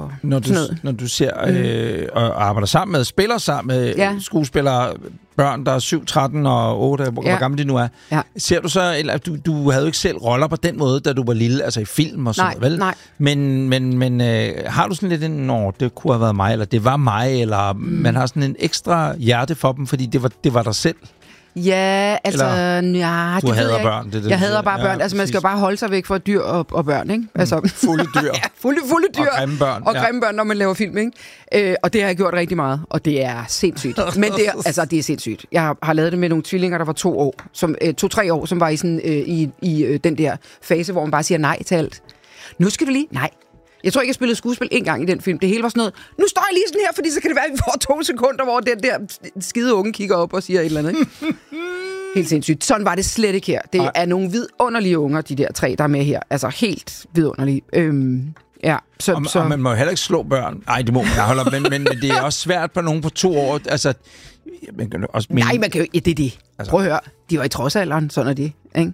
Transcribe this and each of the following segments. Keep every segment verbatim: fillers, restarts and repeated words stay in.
og når du, sådan noget. Når du ser øh, og arbejder sammen med, spiller sammen med ja. skuespillere, børn, der er syv, tretten og otte, hvor, ja. hvor gamle de nu er, ja. ser du så, eller du, du havde jo ikke selv roller på den måde, da du var lille, altså i film og sådan nej, noget, vel? Nej, Men, men, men øh, har du sådan lidt en, når det kunne have været mig, eller det var mig, eller mm. man har sådan en ekstra hjerte for dem, fordi det var, det var dig selv? Ja, altså... Eller, ja, du det hader jeg børn. Det, det, jeg hader bare ja, børn. Altså, man skal jo bare holde sig væk fra dyr og, og børn, ikke? Altså, mm, fulde dyr. ja, fulde, fulde dyr. Og grimme børn. Og ja. grimme børn, når man laver film, ikke? Øh, og det har jeg gjort rigtig meget, og det er sindssygt. Men det er, altså, det er sindssygt. Jeg har, har lavet det med nogle tvillinger, der var to år, som øh, to-tre år, som var i, sådan, øh, i, i øh, den der fase, hvor man bare siger nej til alt. Nu skal du lige... Nej. Jeg tror ikke, jeg spillede skuespil en gang i den film. Det hele var sådan noget, nu står jeg lige sådan her, fordi så kan det være, at vi får to sekunder, hvor den der skide unge kigger op og siger et eller andet. Ikke? Helt sindssygt. Sådan var det slet ikke her. Det Ej. er nogle vidunderlige unger, de der tre, der er med her. Altså helt vidunderlige. Øhm, ja, så, og, så... og man må jo heller ikke slå børn. Nej, det må man holde, men, men, men det er også svært på nogen på to år. Altså, man kan også mene... Nej, man kan jo... Ja, det er det. Altså... Prøv at høre. De var i trodsalderen, sådan er det. Ikke?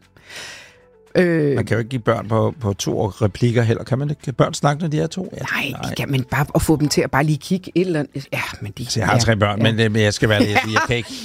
Øh... Man kan jo ikke give børn på, på to år replikker heller. Kan man ikke? Kan børn snakke, når de er to? Ja, nej, nej, det kan man bare at få dem til at bare lige kigge et eller andet. Ja, men de... Så jeg har ja, tre børn, ja. men, men jeg skal være lidt... Jeg kan ikke...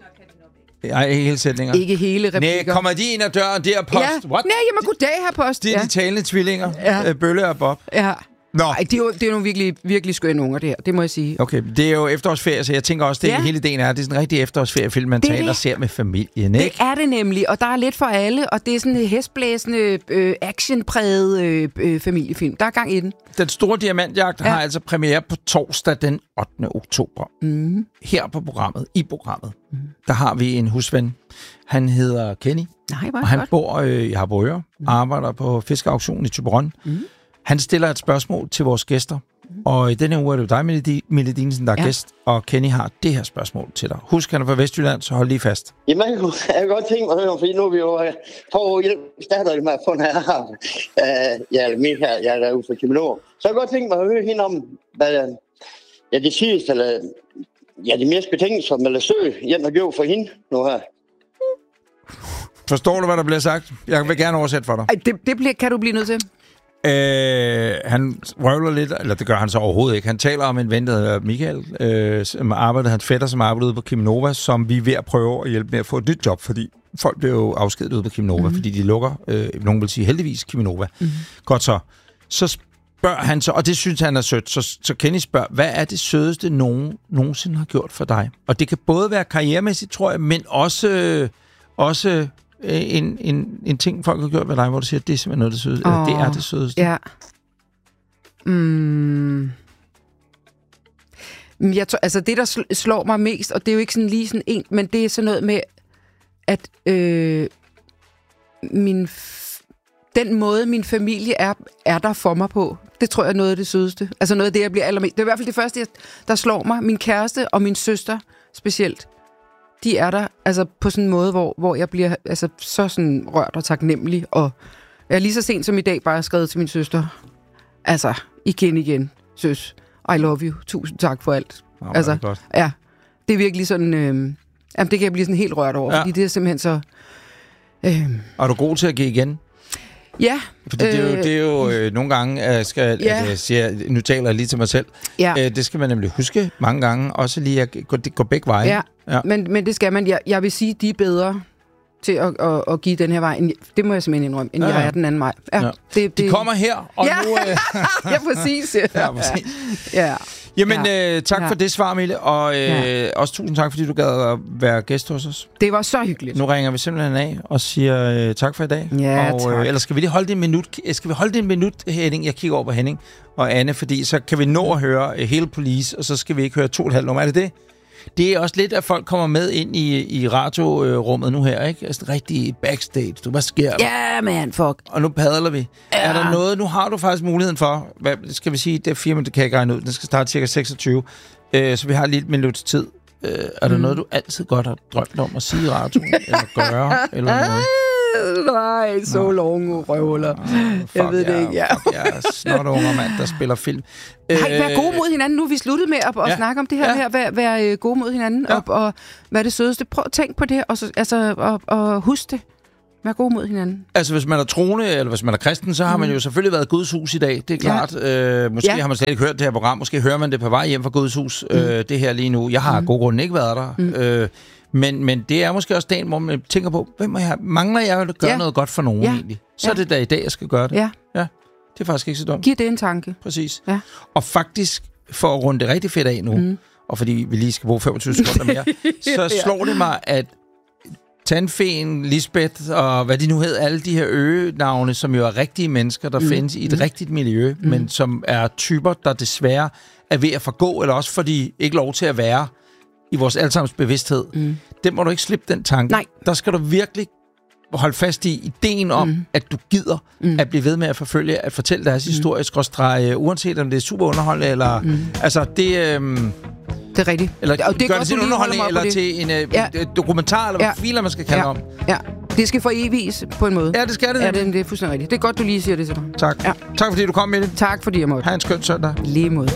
Nej, ikke hele sætninger. Ikke hele replikker. Nej, kommer de ind ad døren, der post? Ja. What? Nej, jamen goddag her post. Det er ja. de talende tvillinger, ja. Bølle og Bob. Ja. Nå. Ej, det er jo det er nogle virkelig, virkelig skønne unger, det her. Det må jeg sige. Okay, det er jo efterårsferie, så jeg tænker også, det ja. hele ideen er, det er sådan en rigtig efterårsferiefilm, man det taler og ser med familien, ikke? Det er det nemlig, og der er lidt for alle, og det er sådan en hestblæsende, øh, actionpræget øh, øh, familiefilm. Der er gang i den. Den store diamantjagt ja. har altså premiere på torsdag den ottende oktober. Mm. Her på programmet, i programmet, mm. der har vi en husven. Han hedder Kenny, Nej, og han godt. bor øh, i Harboøre, mm. arbejder på fiskeauktionen i Thyborøn. Mm. Han stiller et spørgsmål til vores gæster, mm. og i denne uge er det jo dig, Mille Dinesen, der er ja. gæst, og Kenny har det her spørgsmål til dig. Husk, han er fra Vestjylland, så hold lige fast. Jamen, jeg kan godt tænke mig at høre, fordi nu er vi jo for hjælp starter med at få den her, uh, ja, Michael, jeg er ude for Cheminova. Så jeg kan godt tænke mig at høre hende om, hvad ja, det sidste, eller ja, de mest betingelser, eller søg, jeg har gjort for hende nu her. Forstår du, hvad der bliver sagt? Jeg vil gerne oversætte for dig. Ej, det, det bliver, kan du blive nødt til. Øh, han røvler lidt, eller det gør han så overhovedet ikke. Han taler om en ven, der hedder Michael, øh, som arbejdede, hans fætter, som arbejdede ude på Cheminova, som vi er ved at prøve at hjælpe med at få et nyt job, fordi folk bliver jo afskedet ude på Cheminova, mm-hmm. fordi de lukker, øh, nogen vil sige heldigvis, Cheminova. Mm-hmm. Godt så. Så spørger han så, og det synes han er sødt, så, så Kenny spørger, hvad er det sødeste, nogen nogensinde har gjort for dig? Og det kan både være karrieremæssigt, tror jeg, men også... Øh, også En, en, en ting, folk har gjort ved dig, hvor du siger, at det er simpelthen noget, det sødeste. Oh, det er det sødeste. Ja. Mm. Jeg tror, altså det, der slår mig mest, og det er jo ikke sådan lige sådan en, men det er sådan noget med, at øh, min f- den måde, min familie er, er der for mig på, det tror jeg er noget af det sødeste. Altså noget af det, jeg bliver allermest... Det er i hvert fald det første, der slår mig. Min kæreste og min søster specielt. De er der altså på sådan en måde, hvor, hvor jeg bliver altså, så sådan rørt og taknemmelig. Og jeg er lige så sent som i dag bare skrevet til min søster. Altså, igen igen, søs. I love you. Tusind tak for alt. Oh, altså, det ja, det er virkelig sådan... Øh, jamen, det kan jeg blive sådan helt rørt over, ja. Fordi det er simpelthen så... Øh, er du god til at give igen? Ja. Fordi det er jo, det er jo øh, nogle gange, øh, skal, ja. at jeg siger, nu taler jeg lige til mig selv, ja. øh, det skal man nemlig huske mange gange, også lige at gå, det går begge veje. Ja, ja. Men, men det skal man. Jeg, jeg vil sige, de er bedre til at, at, at give den her vej, end, det må jeg simpelthen indrømme, end ja. jeg er den anden vej. Ja, ja. Det, det... De kommer her, og ja. nu... Øh... ja, præcis. Ja, præcis. Ja. Jamen, ja. øh, tak ja. for det svar, Mille, og øh, ja. også tusind tak, fordi du gad at være gæst hos os. Det var så hyggeligt. Nu ringer vi simpelthen af og siger øh, tak for i dag. Ja, og, tak. Øh, eller skal vi lige holde det en minut? Skal vi holde det en minut, Henning? Jeg kigger over på Henning og Anne, fordi så kan vi nå at høre øh, hele Police, og så skal vi ikke høre to og et halvt nummer. Er det det? Det er også lidt, at folk kommer med ind i, i radiorummet nu her, ikke? Altså rigtig backstage. Du, hvad sker der? Ja, yeah, man, fuck. Og nu padler vi. Ja. Er der noget? Nu har du faktisk muligheden for, hvad skal vi sige, det er fire minutter, kan jeg ikke regne ud. Den skal starte cirka seksogtyve. Øh, så vi har lige et minuts tid. Øh, er der mm. noget, du altid godt har drømt om at sige i radioen? eller gøre? Eller noget? Nej, så no. longe røvler. Oh, jeg ved det ikke, ja. Fuck, jeg er snot unger mand, der spiller film. Nej, vær gode mod hinanden. Nu er vi sluttet med at, at ja. snakke om det her. Ja. her. Vær, vær gode mod hinanden. Ja. Og, og hvad er det sødeste? Prøv at tænke på det, og, så, altså, og, og husk det. Vær god mod hinanden. Altså, hvis man er troende, eller hvis man er kristen, så har mm. man jo selvfølgelig været i Guds hus i dag. Det er klart. Ja. Øh, måske ja. har man slet ikke hørt det her program. Måske hører man det på vej hjem fra Guds hus, mm. øh, det her lige nu. Jeg har mm. god grund ikke været der. Mm. Øh, men, men det er måske også dagen, hvor man tænker på, hvem er jeg? Mangler jeg at gøre ja. noget godt for nogen ja. egentlig? Så ja. er det da i dag, jeg skal gøre det. Ja. ja. Det er faktisk ikke så dumt. Giv det en tanke. Præcis. Ja. Og faktisk, for at runde det rigtig fedt af nu, mm. og fordi vi lige skal bruge femogtyve sekunder mere, så slår det mig, at Tandfen, Lisbeth og hvad de nu hedder, alle de her øgenavne, som jo er rigtige mennesker, der mm. findes i et mm. rigtigt miljø, mm. men som er typer, der desværre er ved at forgå, eller også fordi ikke lov til at være i vores allesammens bevidsthed. Mm. Den må du ikke slippe, den tanke. Nej. Der skal du virkelig holde fast i ideen om, mm. at du gider mm. at blive ved med at forfølge, at fortælle deres mm. historie, skråstrege, uanset om det er super underholdende, eller... Mm. Altså, det... Øhm, det er rigtigt. Eller og det gør det til en underholdning, eller det. til en øh, ja. dokumentar, eller hvad ja. filer man skal kalde ja. om. Ja, det skal for evigt på en måde. Ja, det skal det. Ja, det, det er fuldstændig rigtigt. Det er godt, du lige siger det til dig. Tak. Ja. Tak, fordi du kom med det. Tak, fordi jeg måtte. Ha' en skøn søndag. Lige måde.